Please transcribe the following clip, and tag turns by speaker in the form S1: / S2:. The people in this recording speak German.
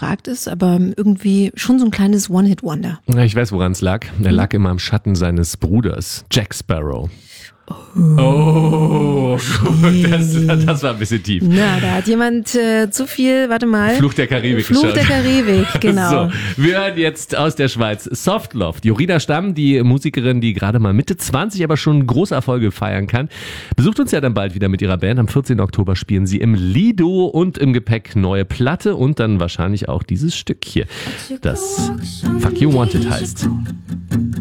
S1: gefragt ist, aber irgendwie schon so ein kleines One-Hit-Wonder.
S2: Ja, ich weiß, woran es lag. Er lag immer im Schatten seines Bruders, Jack Sparrow. Oh, das war ein bisschen tief.
S1: Na, da hat jemand zu viel,
S2: Fluch der Karibik
S1: Fluch
S2: geschaut.
S1: der Karibik, genau.
S2: So, wir hören jetzt aus der Schweiz Soft Love. Jorina Stamm, die Musikerin, die gerade mal Mitte 20, aber schon große Erfolge feiern kann, besucht uns ja dann bald wieder mit ihrer Band. Am 14. Oktober spielen sie im Lido und im Gepäck neue Platte und dann wahrscheinlich auch dieses Stück hier, das Fuck You Wanted heißt.